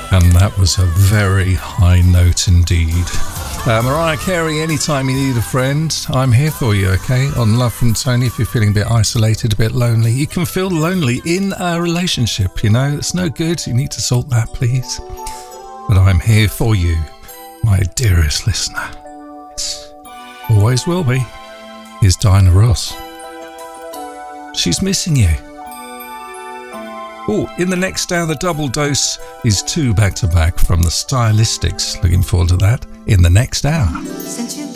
And that was a very high note indeed. Mariah Carey, anytime you need a friend, I'm here for you, okay? On Love from Tony, if you're feeling a bit isolated, a bit lonely. You can feel lonely in a relationship, you know? It's no good. You need to sort that, please. But I'm here for you, my dearest listener. Yes, always will be. Here's Diana Ross. She's missing you. Oh, in the next hour, the double dose is 2 back-to-back from the Stylistics. Looking forward to that in the next hour. Since you've